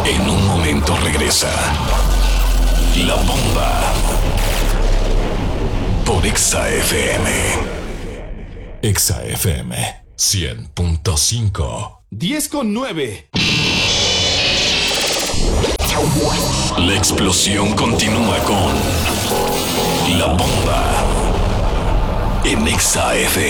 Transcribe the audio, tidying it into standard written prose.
En un momento regresa La Bomba por Exa FM. Exa FM 100.5. 10:09. La explosión continúa con La Bomba en Exa FM.